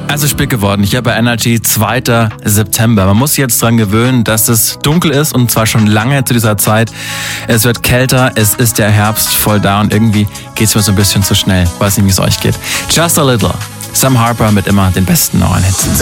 Also spät geworden. Hier bei Energy 2. September. Man muss sich jetzt dran gewöhnen, dass es dunkel ist und zwar schon lange zu dieser Zeit. Es wird kälter, es ist der Herbst voll da und irgendwie geht's mir so ein bisschen zu schnell. Weiß nicht, wie es euch geht. Just a little. Sam Harper mit immer den besten neuen Hits.